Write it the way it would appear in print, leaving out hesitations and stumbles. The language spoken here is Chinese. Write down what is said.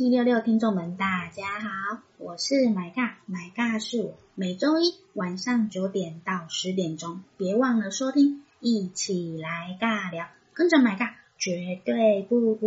1766听众们大家好，我是买尬是我，每周一晚上9点到10点钟，别忘了收听，一起来尬聊，跟着买尬绝对不